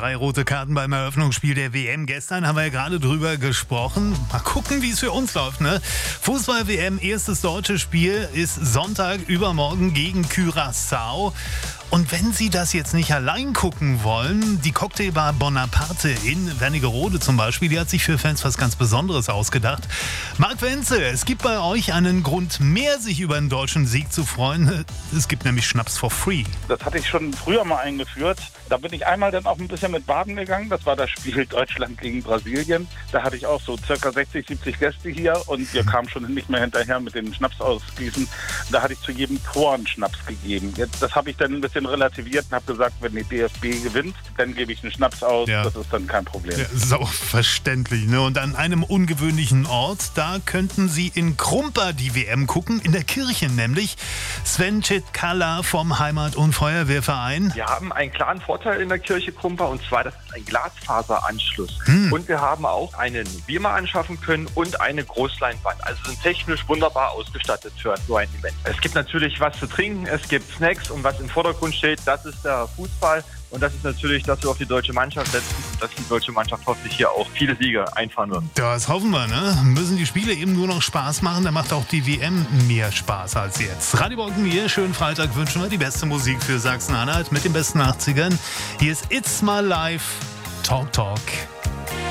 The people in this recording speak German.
3 rote Karten beim Eröffnungsspiel der WM. Gestern haben wir ja gerade drüber gesprochen. Mal gucken, wie es für uns läuft, ne? Fußball-WM, erstes deutsches Spiel ist Sonntag übermorgen gegen Curaçao. Und wenn Sie das jetzt nicht allein gucken wollen, die Cocktailbar Bonaparte in Wernigerode zum Beispiel, die hat sich für Fans was ganz Besonderes ausgedacht. Marc Wenzel, es gibt bei euch einen Grund mehr, sich über einen deutschen Sieg zu freuen. Es gibt nämlich Schnaps for free. Das hatte ich schon früher mal eingeführt. Da bin ich einmal dann auch ein bisschen mit baden gegangen. Das war das Spiel Deutschland gegen Brasilien. Da hatte ich auch so circa 60, 70 Gäste hier und wir kamen schon nicht mehr hinterher mit dem Schnaps ausgießen. Da hatte ich zu jedem Tor einen Schnaps gegeben. Das habe ich dann ein bisschen relativiert und habe gesagt, wenn die DFB gewinnt, dann gebe ich einen Schnaps aus. Ja. Das ist dann kein Problem. Ja, das ist auch verständlich, ne? Und an einem ungewöhnlichen Ort, da könnten Sie in Krumpa die WM gucken, in der Kirche nämlich. Sven Chitkala vom Heimat- und Feuerwehrverein. Wir haben einen klaren Vorteil in der Kirche Krumpa, und zwar, das ist ein Glasfaseranschluss. Und wir haben auch einen Beamer anschaffen können und eine Großleinwand. Also sind technisch wunderbar ausgestattet für so ein Event. Es gibt natürlich was zu trinken, es gibt Snacks, und was im Vordergrund steht, das ist der Fußball. Und das ist natürlich, dass wir auf die deutsche Mannschaft setzen und dass die deutsche Mannschaft hoffentlich hier auch viele Siege einfahren wird. Das hoffen wir, ne? Müssen die Spiele eben nur noch Spaß machen, dann macht auch die WM mehr Spaß als jetzt. Radio Brocken hier, schönen Freitag, wünschen wir die beste Musik für Sachsen-Anhalt mit den besten 80ern. Hier ist It's My Life, Talk Talk.